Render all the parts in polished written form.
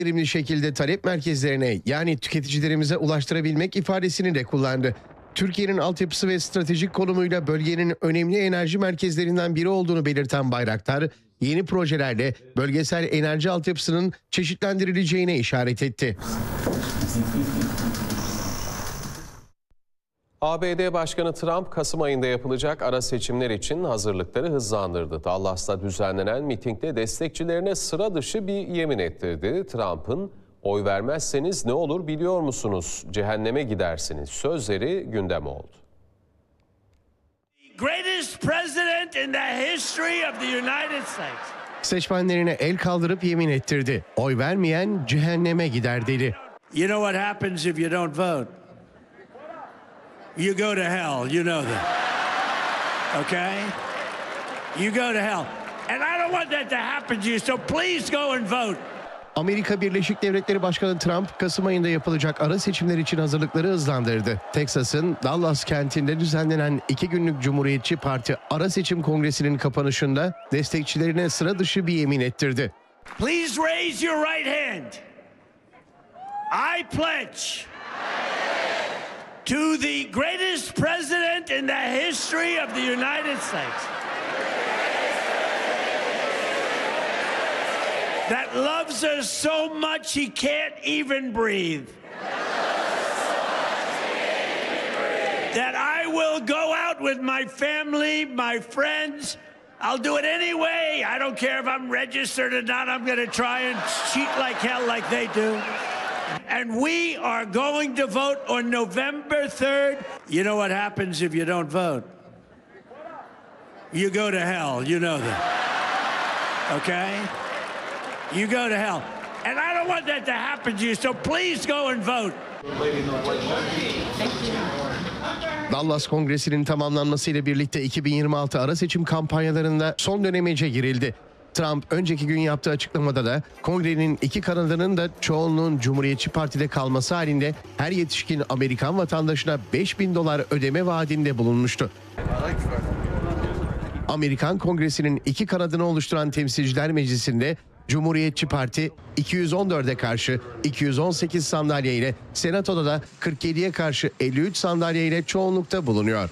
verimli şekilde talep merkezlerine yani tüketicilerimize ulaştırabilmek ifadesini de kullandı. Türkiye'nin altyapısı ve stratejik konumuyla bölgenin önemli enerji merkezlerinden biri olduğunu belirten Bayraktar, yeni projelerle bölgesel enerji altyapısının çeşitlendirileceğine işaret etti. ABD Başkanı Trump, Kasım ayında yapılacak ara seçimler için hazırlıkları hızlandırdı. Dallas'ta düzenlenen mitingde destekçilerine sıra dışı bir yemin ettirdi. Trump'ın "Oy vermezseniz ne olur biliyor musunuz? Cehenneme gidersiniz" sözleri gündem oldu. Greatest president in the history of the United States. Seçmenlerine el kaldırıp yemin ettirdi. Oy vermeyen cehenneme gider dedi. You know what happens if you don't vote? You go to hell, you know that. Okay? You go to hell. And I don't want that to happen to you, so please go and vote. Amerika Birleşik Devletleri Başkanı Trump, Kasım ayında yapılacak ara seçimler için hazırlıkları hızlandırdı. Teksas'ın Dallas kentinde düzenlenen 2 günlük Cumhuriyetçi Parti ara seçim kongresinin kapanışında destekçilerine sıra dışı bir yemin ettirdi. Please raise your right hand. I pledge to the greatest president in the history of the United States that loves us so much he can't even breathe. That I will go out with my family, my friends. I'll do it anyway. I don't care if I'm registered or not. I'm going to try and cheat like hell like they do. And we are going to vote on November 3rd. You know what happens if you don't vote? You go to hell. You know that. Okay? You go to hell. And I don't want that to happen to you, so please go and vote. Dallas Kongresi'nin tamamlanmasıyla birlikte 2026 ara seçim kampanyalarında son dönemece girildi. Trump önceki gün yaptığı açıklamada da kongrenin iki kanadının da çoğunluğun Cumhuriyetçi Parti'de kalması halinde her yetişkin Amerikan vatandaşına $5.000 ödeme vaadinde bulunmuştu. Amerikan Kongresi'nin iki kanadını oluşturan Temsilciler Meclisi'nde Cumhuriyetçi Parti 214'e karşı 218 sandalye ile, Senato'da da 47'ye karşı 53 sandalye ile çoğunlukta bulunuyor.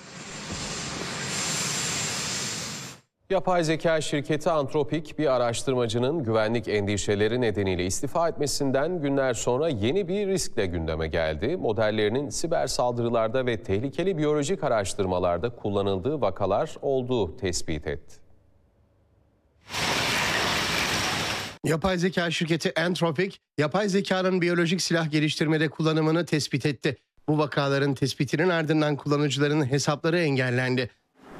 Yapay zeka şirketi Anthropic, bir araştırmacının güvenlik endişeleri nedeniyle istifa etmesinden günler sonra yeni bir riskle gündeme geldi. Modellerinin siber saldırılarda ve tehlikeli biyolojik araştırmalarda kullanıldığı vakalar olduğu tespit etti. Yapay zeka şirketi Anthropic, yapay zekanın biyolojik silah geliştirmede kullanımını tespit etti. Bu vakaların tespitinin ardından kullanıcıların hesapları engellendi.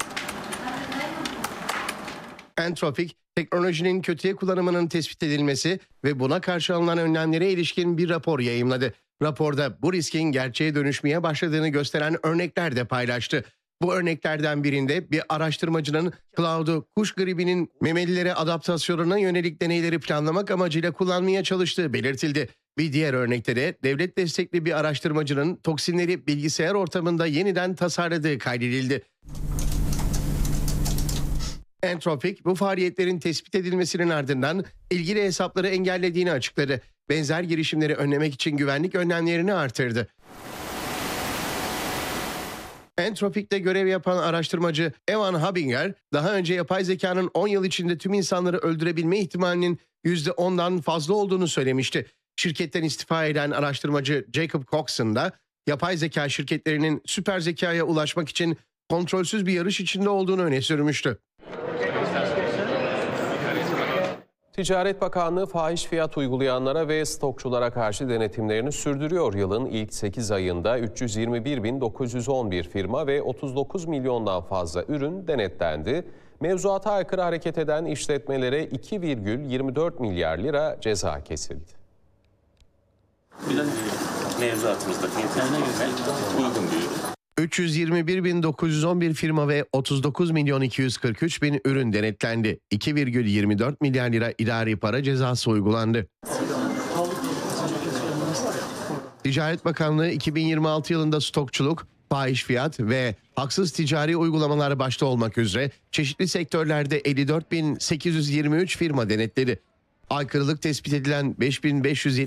Anthropic, teknolojinin kötüye kullanımının tespit edilmesi ve buna karşı alınan önlemlere ilişkin bir rapor yayımladı. Raporda bu riskin gerçeğe dönüşmeye başladığını gösteren örnekler de paylaştı. Bu örneklerden birinde bir araştırmacının Cloud'u kuş gribinin memelilere adaptasyonuna yönelik deneyleri planlamak amacıyla kullanmaya çalıştığı belirtildi. Bir diğer örnekte de devlet destekli bir araştırmacının toksinleri bilgisayar ortamında yeniden tasarladığı kaydedildi. Anthropic bu faaliyetlerin tespit edilmesinin ardından ilgili hesapları engellediğini açıkladı. Benzer girişimleri önlemek için güvenlik önlemlerini artırdı. Anthropic'te görev yapan araştırmacı Evan Habinger, daha önce yapay zekanın 10 yıl içinde tüm insanları öldürebilme ihtimalinin %10'dan fazla olduğunu söylemişti. Şirketten istifa eden araştırmacı Jacob Coxon da yapay zeka şirketlerinin süper zekaya ulaşmak için kontrolsüz bir yarış içinde olduğunu öne sürmüştü. Ticaret Bakanlığı fahiş fiyat uygulayanlara ve stokçulara karşı denetimlerini sürdürüyor. Yılın ilk 8 ayında 321.911 firma ve 39 milyondan fazla ürün denetlendi. Mevzuata aykırı hareket eden işletmelere 2,24 milyar lira ceza kesildi. Mevzuatımızdaki yeterine göre uygun diyoruz. 321.911 firma ve 39.243.000 ürün denetlendi. 2,24 milyar lira idari para cezası uygulandı. Ticaret Bakanlığı 2026 yılında stokçuluk, fahiş fiyat ve haksız ticari uygulamalar başta olmak üzere çeşitli sektörlerde 54.823 firma denetledi. Aykırılık tespit edilen 5.570